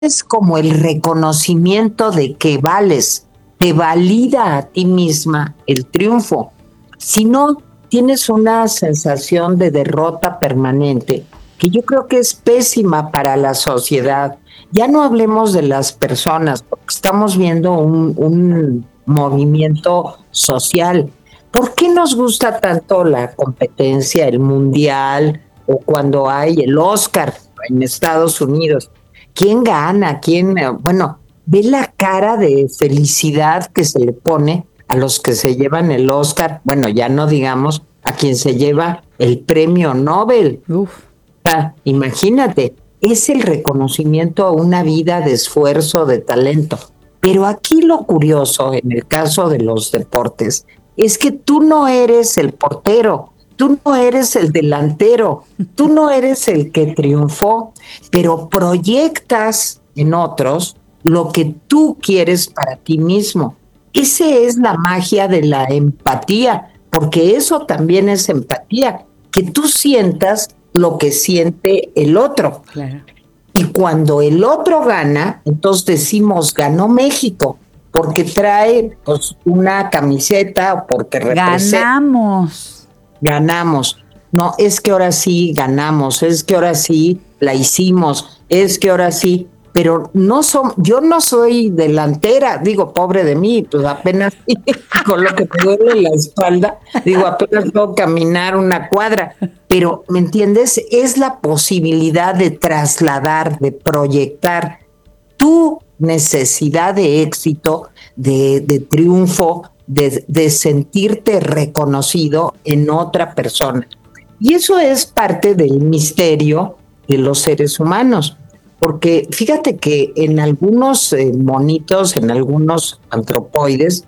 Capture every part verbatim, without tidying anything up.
es como el reconocimiento de que vales, te valida a ti misma el triunfo. Si no, tienes una sensación de derrota permanente que yo creo que es pésima para la sociedad. Ya no hablemos de las personas, porque estamos viendo un, un movimiento social. ¿Por qué nos gusta tanto la competencia, el mundial o cuando hay el Oscar en Estados Unidos? ¿Quién gana? ¿Quién? Bueno, ve la cara de felicidad que se le pone a los que se llevan el Oscar. Bueno, ya no digamos a quien se lleva el premio Nobel. Uf. O sea, imagínate, es el reconocimiento a una vida de esfuerzo, de talento. Pero aquí lo curioso, en el caso de los deportes, es que tú no eres el portero, tú no eres el delantero, tú no eres el que triunfó, pero proyectas en otros lo que tú quieres para ti mismo. Esa es la magia de la empatía, porque eso también es empatía, que tú sientas lo que siente el otro. Claro. Y cuando el otro gana, entonces decimos, ganó México, porque trae pues, una camiseta o porque representa. Ganamos. Ganamos. No, es que ahora sí ganamos, es que ahora sí la hicimos, es que ahora sí, pero no son, yo no soy delantera, digo, pobre de mí, pues apenas con lo que me duele la espalda, digo, apenas puedo caminar una cuadra, pero, ¿me entiendes? Es la posibilidad de trasladar, de proyectar tu necesidad de éxito, de, de triunfo, de, de sentirte reconocido en otra persona. Y eso es parte del misterio de los seres humanos, porque fíjate que en algunos eh, monitos, en algunos antropoides,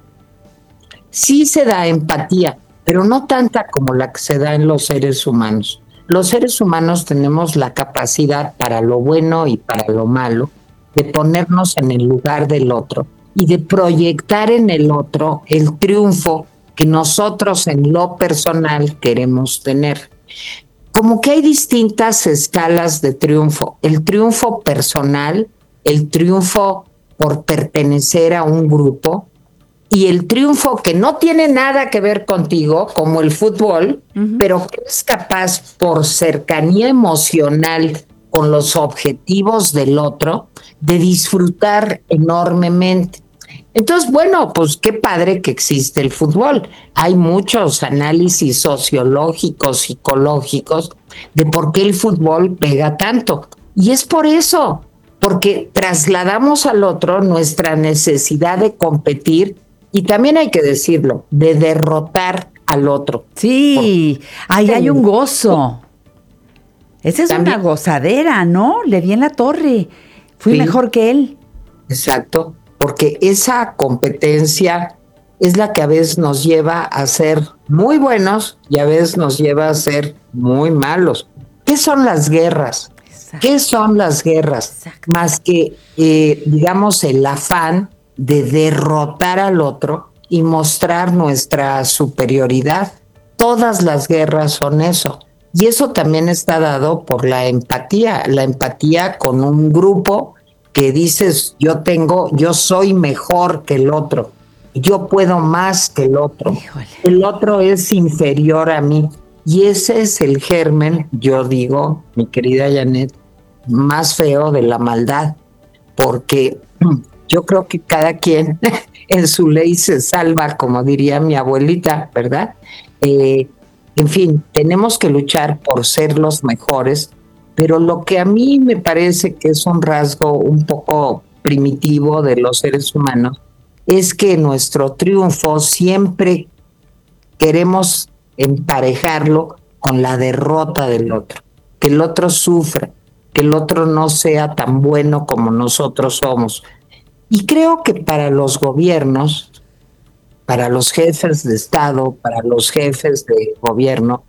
sí se da empatía, pero no tanta como la que se da en los seres humanos. Los seres humanos tenemos la capacidad para lo bueno y para lo malo de ponernos en el lugar del otro y de proyectar en el otro el triunfo que nosotros en lo personal queremos tener. Como que hay distintas escalas de triunfo. El triunfo personal, el triunfo por pertenecer a un grupo y el triunfo que no tiene nada que ver contigo, como el fútbol, uh-huh. pero que es capaz por cercanía emocional con los objetivos del otro, de disfrutar enormemente. Entonces, bueno, pues qué padre que existe el fútbol. Hay muchos análisis sociológicos, psicológicos, de por qué el fútbol pega tanto. Y es por eso, porque trasladamos al otro nuestra necesidad de competir y también hay que decirlo, de derrotar al otro. Sí, ahí hay un gozo. Esa es también una gozadera, ¿no? Le di en la torre. Fui sí, mejor que él. Exacto, porque esa competencia es la que a veces nos lleva a ser muy buenos y a veces nos lleva a ser muy malos. ¿Qué son las guerras? Exacto. ¿Qué son las guerras? Exacto. Más que, eh, digamos, el afán de derrotar al otro y mostrar nuestra superioridad. Todas las guerras son eso. Y eso también está dado por la empatía, la empatía con un grupo que dices, yo tengo, yo soy mejor que el otro, yo puedo más que el otro, Híjole. El otro es inferior a mí. Y ese es el germen, yo digo, mi querida Janet, más feo de la maldad, porque yo creo que cada quien en su ley se salva, como diría mi abuelita, ¿verdad? Eh, En fin, tenemos que luchar por ser los mejores, pero lo que a mí me parece que es un rasgo un poco primitivo de los seres humanos es que nuestro triunfo siempre queremos emparejarlo con la derrota del otro, que el otro sufra, que el otro no sea tan bueno como nosotros somos. Y creo que para los gobiernos, para los jefes de Estado, para los jefes de gobierno,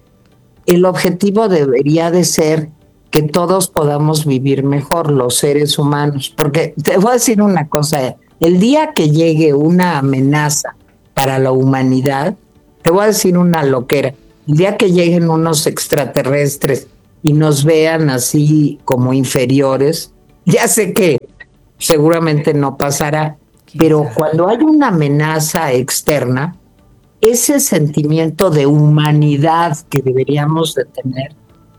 el objetivo debería de ser que todos podamos vivir mejor, los seres humanos. Porque te voy a decir una cosa, el día que llegue una amenaza para la humanidad, te voy a decir una loquera, el día que lleguen unos extraterrestres y nos vean así como inferiores, ya sé que seguramente no pasará, pero sabe? Cuando hay una amenaza externa, ese sentimiento de humanidad que deberíamos de tener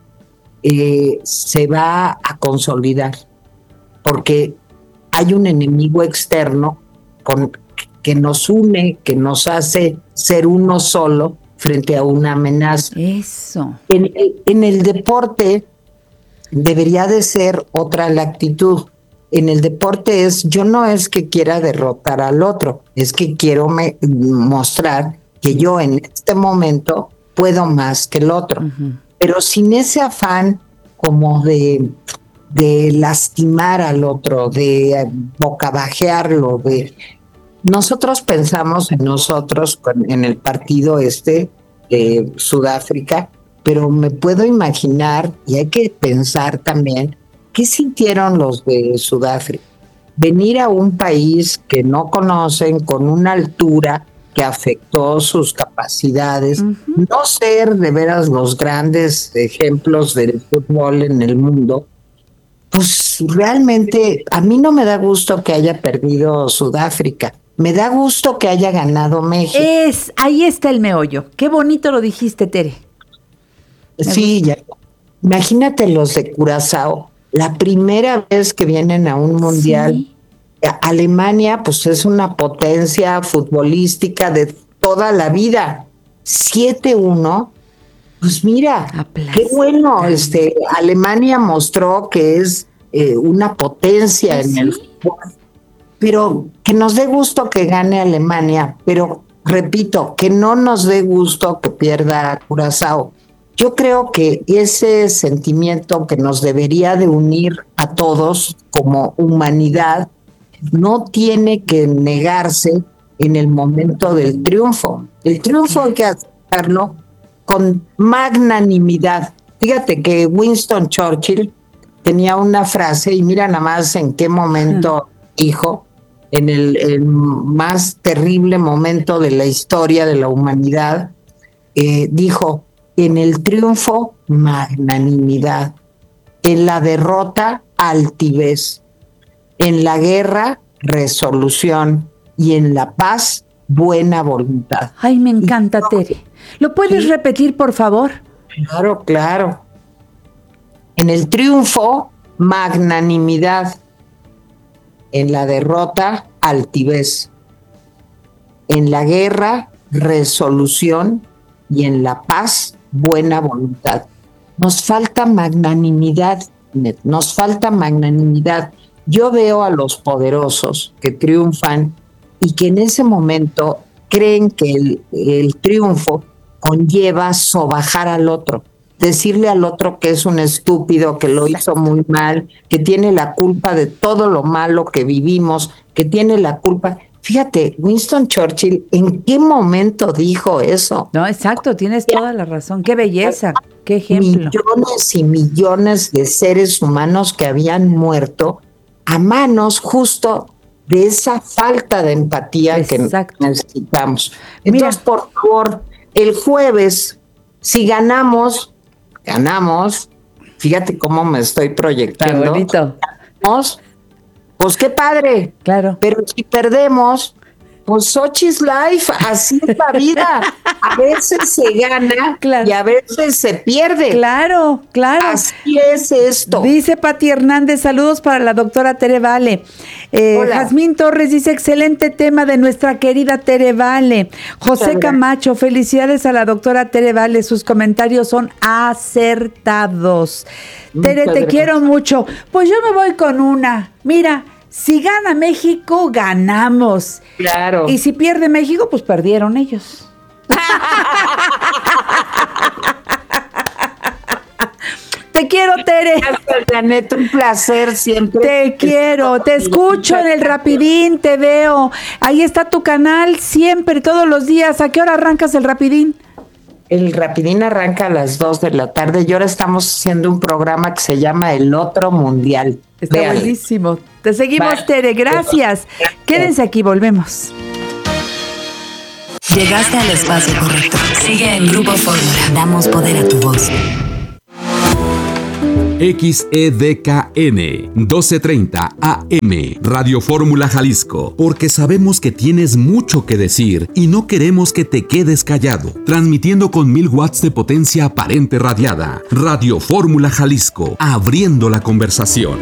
eh, se va a consolidar, porque hay un enemigo externo con, que nos une, que nos hace ser uno solo frente a una amenaza. Eso. En, en el deporte debería de ser otra la actitud. En el deporte es, yo no es que quiera derrotar al otro, es que quiero me, mostrar que yo en este momento puedo más que el otro. Uh-huh. Pero sin ese afán como de, de lastimar al otro, de bocabajearlo, de... Nosotros pensamos en nosotros en el partido este de Sudáfrica, pero me puedo imaginar, y hay que pensar también, ¿qué sintieron los de Sudáfrica? Venir a un país que no conocen, con una altura que afectó sus capacidades, uh-huh. no ser de veras los grandes ejemplos del fútbol en el mundo, pues realmente a mí no me da gusto que haya perdido Sudáfrica. Me da gusto que haya ganado México. Es, ahí está el meollo. Qué bonito lo dijiste, Tere. Me sí, ya. Imagínate los de Curazao, la primera vez que vienen a un mundial. Sí. Alemania, pues es una potencia futbolística de toda la vida. siete uno, pues mira, Aplasta. Qué bueno. Este, Alemania mostró que es eh, una potencia ¿Sí? en el fútbol. Pero que nos dé gusto que gane Alemania, pero repito, que no nos dé gusto que pierda Curazao. Yo creo que ese sentimiento que nos debería de unir a todos como humanidad no tiene que negarse en el momento del triunfo. El triunfo hay que hacerlo con magnanimidad. Fíjate que Winston Churchill tenía una frase, y mira nada más en qué momento dijo, en el, el más terrible momento de la historia de la humanidad, eh, dijo, en el triunfo, magnanimidad, en la derrota, altivez, en la guerra, resolución, y en la paz, buena voluntad. Ay, me encanta, y, Tere. ¿Lo puedes ¿sí? repetir, por favor? Claro, claro. En el triunfo, magnanimidad. En la derrota, altivez. En la guerra, resolución. Y en la paz, buena voluntad. Nos falta magnanimidad, nos falta magnanimidad. Yo veo a los poderosos que triunfan y que en ese momento creen que el, el triunfo conlleva sobajar al otro, decirle al otro que es un estúpido, que lo hizo muy mal, que tiene la culpa de todo lo malo que vivimos, que tiene la culpa. Fíjate, Winston Churchill, ¿en qué momento dijo eso? No, exacto, tienes toda la razón. Qué belleza, qué ejemplo. Millones y millones de seres humanos que habían muerto a manos justo de esa falta de empatía exacto. que necesitamos. Entonces, Mira. por favor, el jueves, si ganamos, ganamos, fíjate cómo me estoy proyectando. Qué bonito. Ganamos, pues qué padre. Claro. Pero si perdemos, pues Sochi's life, así es la vida. A veces se gana claro. y a veces se pierde. Claro, claro. Así es esto. Dice Pati Hernández, saludos para la doctora Tere Vale. Eh, Jazmín Torres dice, excelente tema de nuestra querida Tere Vale. José Camacho, felicidades a la doctora Tere Vale, sus comentarios son acertados. Muchas Tere, te gracias. Quiero mucho. Pues yo me voy con una. Mira, si gana México, ganamos. Claro. Y si pierde México, pues perdieron ellos. Te quiero, Tere. Gracias, Janet, un placer siempre. Te quiero, te escucho en el Rapidín, te veo. Ahí está tu canal siempre, todos los días. ¿A qué hora arrancas el Rapidín? El Rapidín arranca a las dos de la tarde y ahora estamos haciendo un programa que se llama El Otro Mundial. Está Vean. Buenísimo. Te seguimos, vale. Tere, gracias. Gracias. Quédense aquí, volvemos. Llegaste al espacio correcto. Sigue en Grupo Fórmula. Damos poder a tu voz. X E D K N doce treinta A M, Radio Fórmula Jalisco, porque sabemos que tienes mucho que decir y no queremos que te quedes callado. Transmitiendo con mil watts de potencia aparente radiada. Radio Fórmula Jalisco, abriendo la conversación.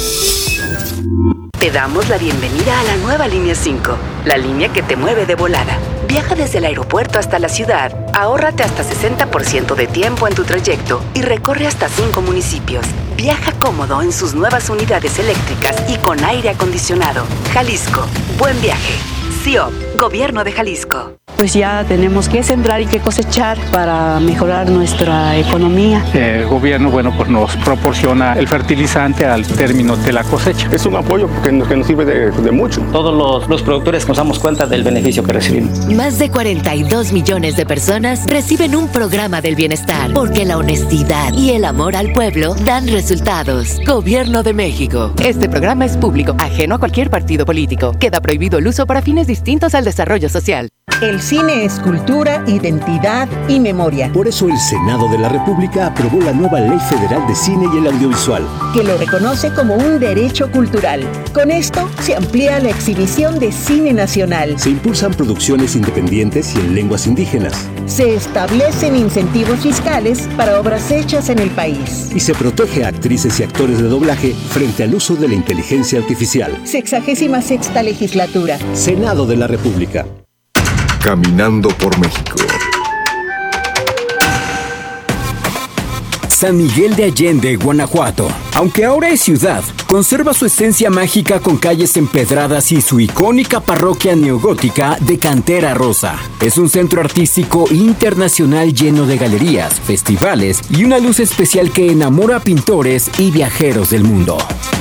Te damos la bienvenida a la nueva línea cinco, la línea que te mueve de volada. Viaja desde el aeropuerto hasta la ciudad, ahórrate hasta sesenta por ciento de tiempo en tu trayecto y recorre hasta cinco municipios. Viaja cómodo en sus nuevas unidades eléctricas y con aire acondicionado. Jalisco, buen viaje. C I O P, Gobierno de Jalisco. Pues ya tenemos que sembrar y que cosechar para mejorar nuestra economía. El gobierno, bueno, pues nos proporciona el fertilizante al término de la cosecha. Es un apoyo que nos, que nos sirve de, de mucho. Todos los, los productores nos damos cuenta del beneficio que recibimos. Más de cuarenta y dos millones de personas reciben un programa del bienestar, porque la honestidad y el amor al pueblo dan resultados. Gobierno de México. Este programa es público, ajeno a cualquier partido político. Queda prohibido el uso para fines distintos al desarrollo social. El cine es cultura, identidad y memoria. Por eso el Senado de la República aprobó la nueva Ley Federal de Cine y el Audiovisual, que lo reconoce como un derecho cultural. Con esto se amplía la exhibición de cine nacional. Se impulsan producciones independientes y en lenguas indígenas. Se establecen incentivos fiscales para obras hechas en el país. Y se protege a actrices y actores de doblaje frente al uso de la inteligencia artificial. Sexagésima sexta legislatura. Senado de la República. Caminando por México. San Miguel de Allende, Guanajuato. Aunque ahora es ciudad, conserva su esencia mágica con calles empedradas y su icónica parroquia neogótica de cantera rosa. Es un centro artístico internacional lleno de galerías, festivales y una luz especial que enamora a pintores y viajeros del mundo.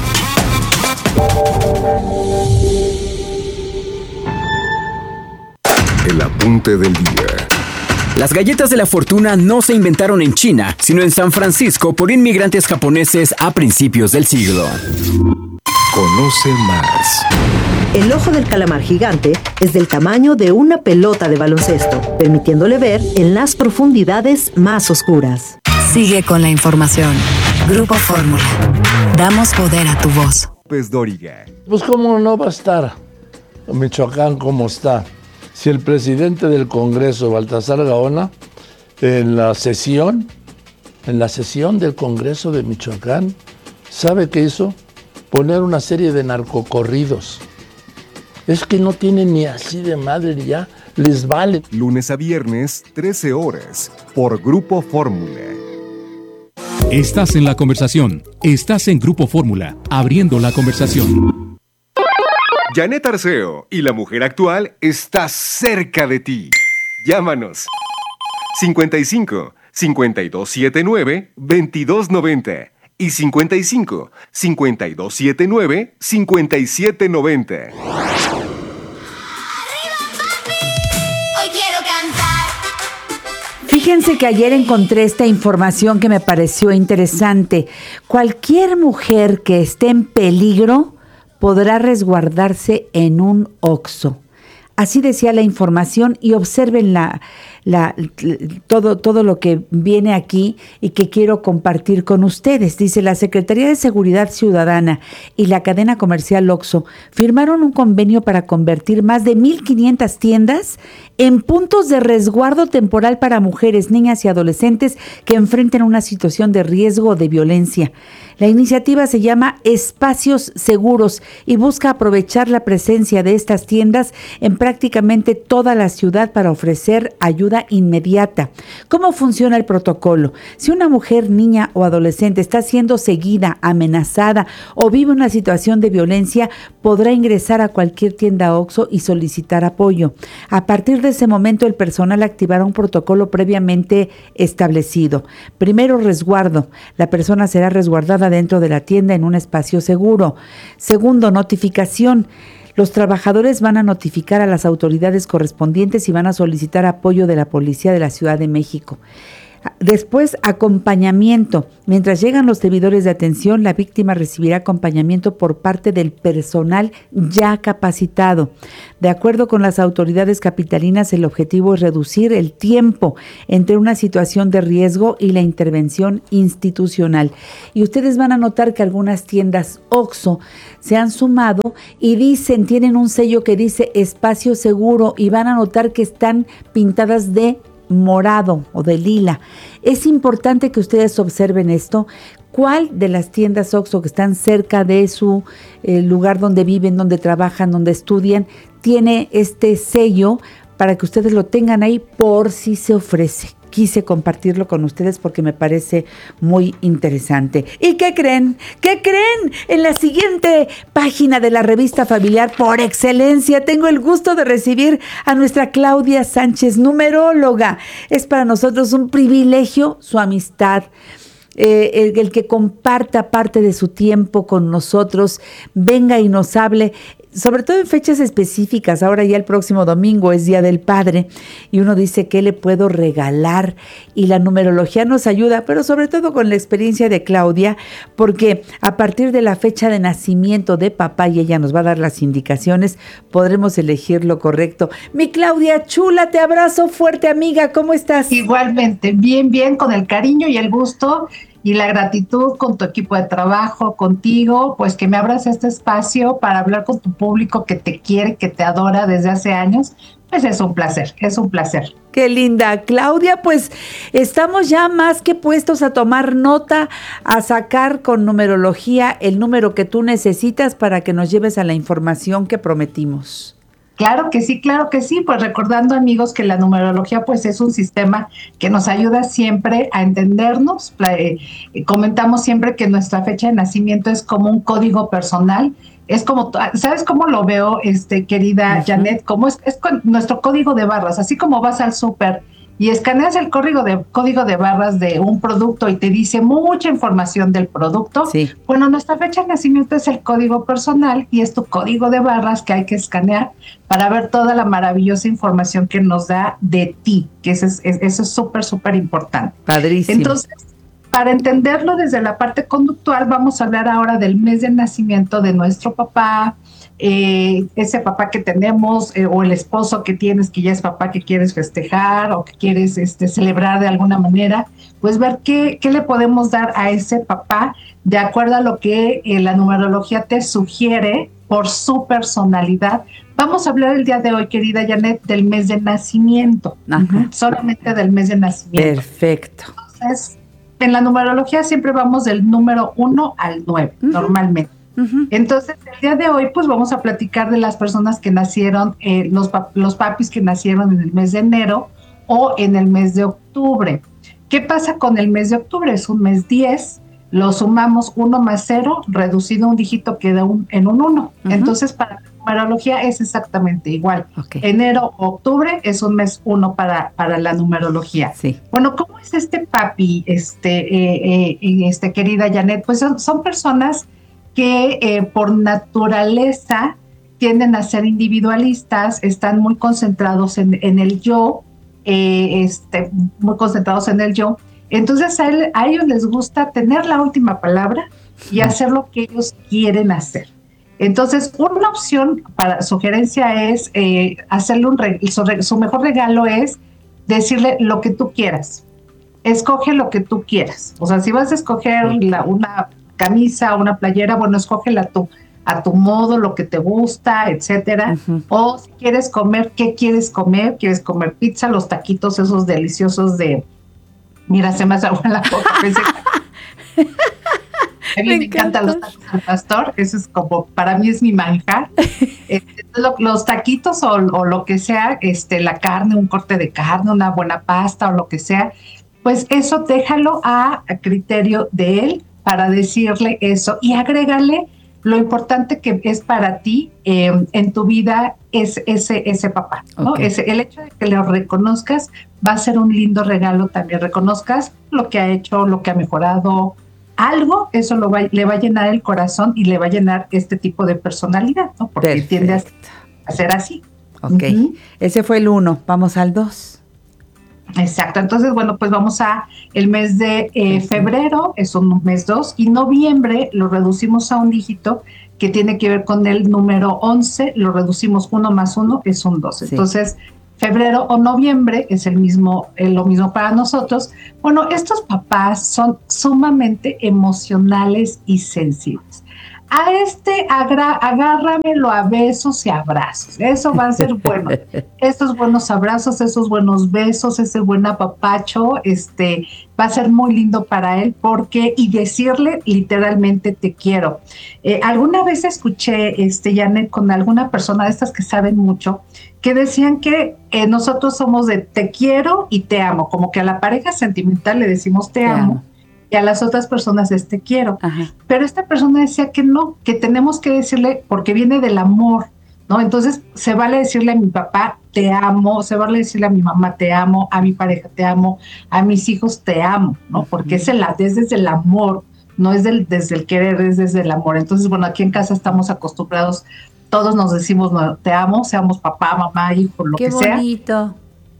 El apunte del día. Las galletas de la fortuna no se inventaron en China, sino en San Francisco por inmigrantes japoneses a principios del siglo. Conoce más. El ojo del calamar gigante es del tamaño de una pelota de baloncesto, permitiéndole ver en las profundidades más oscuras. Sigue con la información. Grupo Fórmula. Damos poder a tu voz. Pues Dóriga. Pues cómo no va a estar Michoacán como está. Si el presidente del Congreso, Baltasar Gaona, en la sesión, en la sesión del Congreso de Michoacán, ¿sabe qué hizo? Poner una serie de narcocorridos. Es que no tienen ni así de madre, ya les vale. Lunes a viernes, trece horas, por Grupo Fórmula. Estás en la conversación. Estás en Grupo Fórmula, abriendo la conversación. Janet Arceo y la mujer actual está cerca de ti. Llámanos. cincuenta y cinco, cincuenta y dos setenta y nueve, veintidós noventa y cincuenta y cinco, cincuenta y dos setenta y nueve, cincuenta y siete noventa. Fíjense que ayer encontré esta información que me pareció interesante. Cualquier mujer que esté en peligro podrá resguardarse en un Oxxo. Así decía la información, y observen la, la, todo, todo lo que viene aquí y que quiero compartir con ustedes. Dice: la Secretaría de Seguridad Ciudadana y la cadena comercial Oxxo firmaron un convenio para convertir más de mil quinientas tiendas en puntos de resguardo temporal para mujeres, niñas y adolescentes que enfrenten una situación de riesgo o de violencia. La iniciativa se llama Espacios Seguros y busca aprovechar la presencia de estas tiendas en prácticamente toda la ciudad para ofrecer ayuda inmediata. ¿Cómo funciona el protocolo? Si una mujer, niña o adolescente está siendo seguida, amenazada o vive una situación de violencia, podrá ingresar a cualquier tienda Oxxo y solicitar apoyo. A partir de ese momento, el personal activará un protocolo previamente establecido. Primero, resguardo. La persona será resguardada dentro de la tienda en un espacio seguro. Segundo, notificación. Los trabajadores van a notificar a las autoridades correspondientes y van a solicitar apoyo de la Policía de la Ciudad de México. Después, acompañamiento. Mientras llegan los servidores de atención, la víctima recibirá acompañamiento por parte del personal ya capacitado. De acuerdo con las autoridades capitalinas, el objetivo es reducir el tiempo entre una situación de riesgo y la intervención institucional. Y ustedes van a notar que algunas tiendas OXXO se han sumado y dicen, tienen un sello que dice espacio seguro, y van a notar que están pintadas de morado o de lila. Es importante que ustedes observen esto. ¿Cuál de las tiendas OXXO que están cerca de su eh, lugar donde viven, donde trabajan, donde estudian, tiene este sello para que ustedes lo tengan ahí por si se ofrece? Quise compartirlo con ustedes porque me parece muy interesante. ¿Y qué creen? ¿Qué creen? En la siguiente página de la revista familiar por excelencia tengo el gusto de recibir a nuestra Claudia Sánchez, numeróloga. Es para nosotros un privilegio su amistad. Eh, el, el que comparta parte de su tiempo con nosotros, venga y nos hable, sobre todo en fechas específicas. Ahora ya el próximo domingo es Día del Padre y uno dice, ¿qué le puedo regalar? Y la numerología nos ayuda, pero sobre todo con la experiencia de Claudia, porque a partir de la fecha de nacimiento de papá, y ella nos va a dar las indicaciones, podremos elegir lo correcto. Mi Claudia chula, te abrazo fuerte, amiga, ¿cómo estás? Igualmente, bien, bien, con el cariño y el gusto y la gratitud con tu equipo de trabajo, contigo, pues que me abras este espacio para hablar con tu público que te quiere, que te adora desde hace años. Pues es un placer, es un placer. Qué linda, Claudia, pues estamos ya más que puestos a tomar nota, a sacar con numerología el número que tú necesitas para que nos lleves a la información que prometimos. Claro que sí, claro que sí, pues recordando, amigos, que la numerología pues es un sistema que nos ayuda siempre a entendernos. Eh, comentamos siempre que nuestra fecha de nacimiento es como un código personal. Es como, ¿sabes cómo lo veo, este, querida uh-huh. Janet? Como es, es con nuestro código de barras, así como vas al súper y escaneas el código de, código de barras de un producto y te dice mucha información del producto. Sí. Bueno, nuestra fecha de nacimiento es el código personal y es tu código de barras que hay que escanear para ver toda la maravillosa información que nos da de ti, que eso es eso es súper, súper importante. Padrísimo. Entonces, para entenderlo desde la parte conductual, vamos a hablar ahora del mes de nacimiento de nuestro papá, eh, ese papá que tenemos, eh, o el esposo que tienes, que ya es papá, que quieres festejar o que quieres este, celebrar de alguna manera, pues ver qué, qué le podemos dar a ese papá de acuerdo a lo que eh, la numerología te sugiere por su personalidad. Vamos a hablar el día de hoy, querida Janet, del mes de nacimiento, uh-huh. solamente del mes de nacimiento. Perfecto. Entonces, en la numerología siempre vamos del número uno al nueve, uh-huh. normalmente. Uh-huh. Entonces, el día de hoy, pues vamos a platicar de las personas que nacieron, eh, los, pap- los papis que nacieron en el mes de enero o en el mes de octubre. ¿Qué pasa con el mes de octubre? Es un mes diez, lo sumamos uno más cero, reducido un dígito queda un, en un uno. Uh-huh. Entonces, para la numerología es exactamente igual. Okay. Enero o octubre es un mes uno para, para la numerología. Sí. Bueno, ¿cómo es este papi, este, eh, eh, este querida Janet? Pues son, son personas que eh, por naturaleza tienden a ser individualistas, están muy concentrados en, en el yo, eh, este, muy concentrados en el yo. Entonces a, él, a ellos les gusta tener la última palabra y hacer lo que ellos quieren hacer. Entonces, una opción para sugerencia es eh, hacerle un regalo, su, su mejor regalo es decirle lo que tú quieras. Escoge lo que tú quieras. O sea, si vas a escoger la, una camisa, una playera, bueno, escógela tú a tu modo, lo que te gusta, etcétera. Uh-huh. O si quieres comer, ¿qué quieres comer? ¿Quieres comer pizza? Los taquitos esos deliciosos de... Mira, se me hace agua en la boca. Pensé que... A mí me, me encantan los tacos al pastor, eso es como, para mí es mi manjar. Este, lo, los taquitos o, o lo que sea, este, la carne, un corte de carne, una buena pasta o lo que sea, pues eso déjalo a, a criterio de él para decirle eso y agrégale lo importante que es para ti eh, en tu vida es ese, ese papá, ¿no? Okay. Ese, el hecho de que lo reconozcas va a ser un lindo regalo también, reconozcas lo que ha hecho, lo que ha mejorado, algo, eso lo va, le va a llenar el corazón y le va a llenar este tipo de personalidad, ¿no? Porque Perfecto. Tiende a, a ser así. Ok, uh-huh. Ese fue el uno, vamos al dos. Exacto, entonces bueno, pues vamos a el mes de eh, febrero, es un mes dos, y noviembre lo reducimos a un dígito que tiene que ver con el número once, lo reducimos uno más uno, es un doce. Sí. Entonces, febrero o noviembre es el mismo, eh, lo mismo para nosotros. Bueno, estos papás son sumamente emocionales y sensibles. A este agra- agárramelo a besos y abrazos. Eso va a ser bueno. Estos buenos abrazos, esos buenos besos, ese buen apapacho, este, va a ser muy lindo para él porque, y decirle literalmente te quiero. Eh, alguna vez escuché, este, Janet, con alguna persona de estas que saben mucho, que decían que eh, nosotros somos de te quiero y te amo, como que a la pareja sentimental le decimos te, te amo. amo. Y a las otras personas es te quiero. Ajá. Pero esta persona decía que no, que tenemos que decirle, porque viene del amor, ¿no? Entonces se vale decirle a mi papá te amo, se vale decirle a mi mamá te amo, a mi pareja te amo, a mis hijos te amo, ¿no? Porque es, el, es desde el amor, no es del, desde el querer, es desde el amor. Entonces, bueno, aquí en casa estamos acostumbrados, todos nos decimos no, te amo, seamos papá, mamá, hijo, lo Qué que sea. Qué bonito.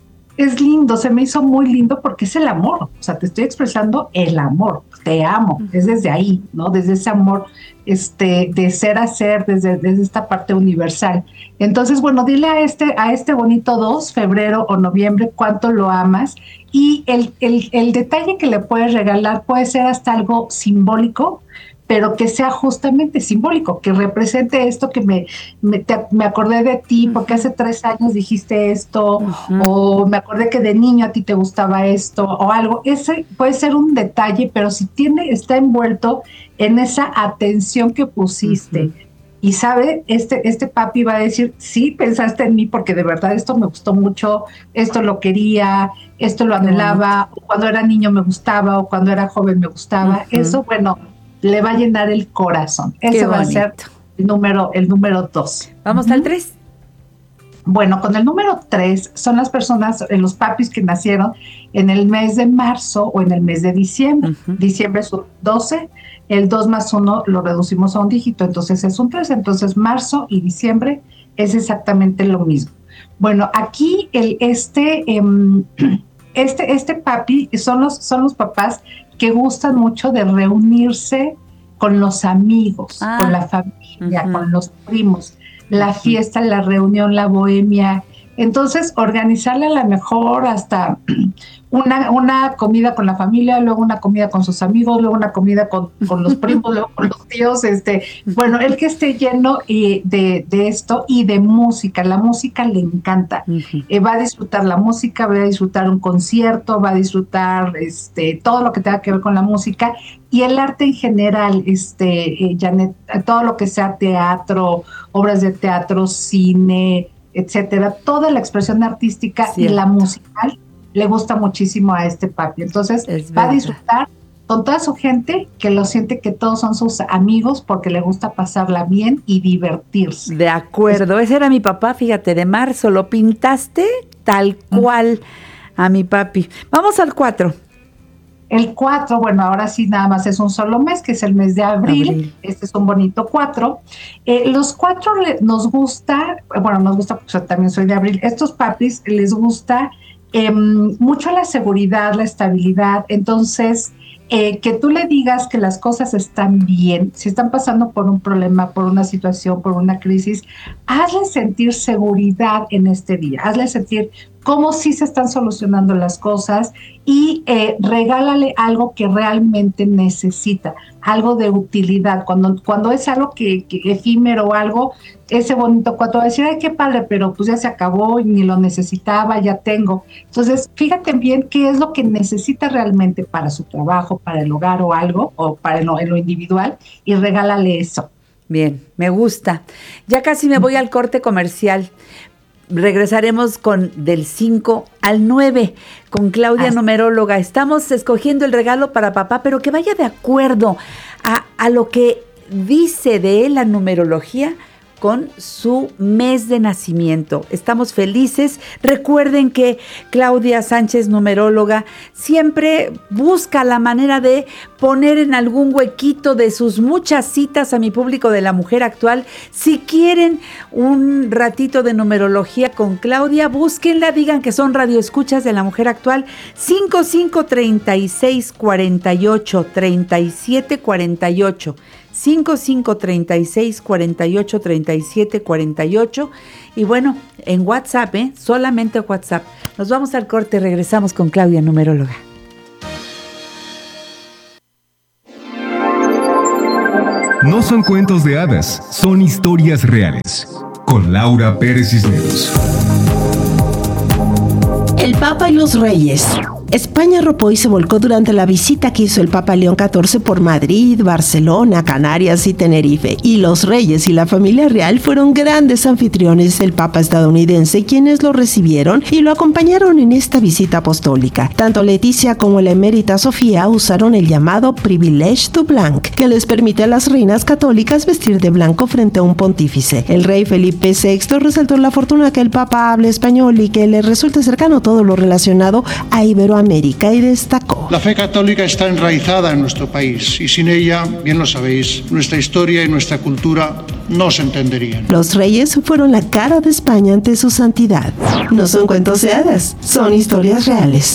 Es lindo, se me hizo muy lindo porque es el amor, o sea, te estoy expresando el amor, te amo, es desde ahí, ¿no? Desde ese amor, este, de ser a ser, desde, desde esta parte universal. Entonces, bueno, dile a este, a este bonito dos, febrero o noviembre, cuánto lo amas, y el, el, el detalle que le puedes regalar puede ser hasta algo simbólico, pero que sea justamente simbólico, que represente esto que me, me, te, me acordé de ti porque hace tres años dijiste esto, uh-huh. o me acordé que de niño a ti te gustaba esto, o algo. Ese puede ser un detalle, pero si tiene, está envuelto en esa atención que pusiste, uh-huh. y sabe, este, este papi va a decir, sí, pensaste en mí porque de verdad esto me gustó mucho, esto lo quería, esto lo anhelaba, o cuando era niño me gustaba, o cuando era joven me gustaba. Uh-huh. Eso, bueno, le va a llenar el corazón. Ese va a ser el número, el número dos. Vamos uh-huh. al tres. Bueno, con el número tres son las personas, los papis que nacieron en el mes de marzo o en el mes de diciembre. Uh-huh. Diciembre es un doce, el dos más uno lo reducimos a un dígito, entonces es un tres. Entonces marzo y diciembre es exactamente lo mismo. Bueno, aquí el, este, um, este, este papi son los, son los papás que gustan mucho de reunirse con los amigos, ah, con la familia, uh-huh. con los primos, la uh-huh. fiesta, la reunión, la bohemia. Entonces, organizarle a la mejor hasta una, una comida con la familia, luego una comida con sus amigos, luego una comida con, con los primos, luego con los tíos. Este, bueno, el que esté lleno eh, de, de esto y de música. La música le encanta. Uh-huh. Eh, va a disfrutar la música, va a disfrutar un concierto, va a disfrutar este, todo lo que tenga que ver con la música y el arte en general, este, eh, Janet, todo lo que sea teatro, obras de teatro, cine, etcétera, toda la expresión artística Cierto. Y la musical le gusta muchísimo a este papi. Entonces va a disfrutar con toda su gente que lo siente que todos son sus amigos porque le gusta pasarla bien y divertirse. De acuerdo, ese era mi papá, fíjate, de marzo, lo pintaste tal cual a mi papi. Vamos al cuatro. El cuatro, bueno, ahora sí nada más es un solo mes, que es el mes de abril. abril. Este es un bonito cuatro. Eh, los cuatro le, nos gusta, bueno, nos gusta porque yo también soy de abril. Estos papis les gusta eh, mucho la seguridad, la estabilidad. Entonces, eh, que tú le digas que las cosas están bien, si están pasando por un problema, por una situación, por una crisis, hazle sentir seguridad en este día, hazle sentir cómo sí se están solucionando las cosas y eh, regálale algo que realmente necesita, algo de utilidad. Cuando, cuando es algo que, que efímero o algo, ese bonito cuatro va a decir, ay, qué padre, pero pues ya se acabó y ni lo necesitaba, ya tengo. Entonces, fíjate bien qué es lo que necesita realmente para su trabajo, para el hogar o algo, o para lo, en lo individual, y regálale eso. Bien, me gusta. Ya casi me voy al corte comercial. Regresaremos con del cinco al nueve con Claudia, Así. numeróloga. Estamos escogiendo el regalo para papá, pero que vaya de acuerdo a, a lo que dice de él la numerología con su mes de nacimiento. Estamos felices. Recuerden que Claudia Sánchez, numeróloga, siempre busca la manera de poner en algún huequito de sus muchas citas a mi público de La Mujer Actual. Si quieren un ratito de numerología con Claudia, búsquenla, digan que son radioescuchas de La Mujer Actual. cinco cinco treinta y seis cuarenta y ocho treinta y siete cuarenta y ocho. cinco cinco treinta y seis cuarenta y ocho treinta y siete cuarenta y ocho. Y bueno, en WhatsApp, ¿eh? Solamente WhatsApp. Nos vamos al corte, regresamos con Claudia, numeróloga. No son cuentos de hadas, son historias reales. Con Laura Pérez Cisneros. El Papa y los Reyes. España arropó y se volcó durante la visita que hizo el Papa León catorce por Madrid, Barcelona, Canarias y Tenerife. Y los reyes y la familia real fueron grandes anfitriones del Papa estadounidense, quienes lo recibieron y lo acompañaron en esta visita apostólica. Tanto Leticia como la emérita Sofía usaron el llamado Privilege du Blanc, que les permite a las reinas católicas vestir de blanco frente a un pontífice. El rey Felipe sexto resaltó la fortuna que el Papa hable español y que le resulte cercano todo lo relacionado a Iberoamérica. América y destacó: la fe católica está enraizada en nuestro país y sin ella, bien lo sabéis, nuestra historia y nuestra cultura no se entenderían. Los reyes fueron la cara de España ante su santidad. No son cuentos de hadas, son historias reales.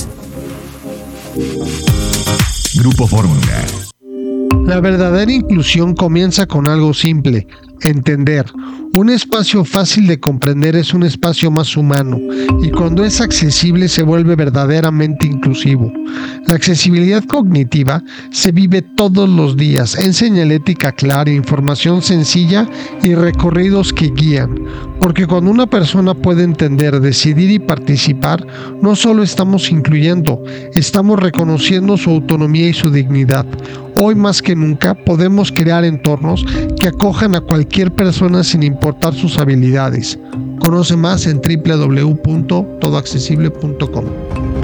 Grupo Fórmula. La verdadera inclusión comienza con algo simple: entender. Un espacio fácil de comprender es un espacio más humano, y cuando es accesible se vuelve verdaderamente inclusivo. La accesibilidad cognitiva se vive todos los días en señalética clara, información sencilla y recorridos que guían. Porque cuando una persona puede entender, decidir y participar, no solo estamos incluyendo, estamos reconociendo su autonomía y su dignidad. Hoy más que nunca podemos crear entornos que acojan a cualquier persona sin importar sus habilidades. Conoce más en doble u doble u doble u punto todo accesible punto com.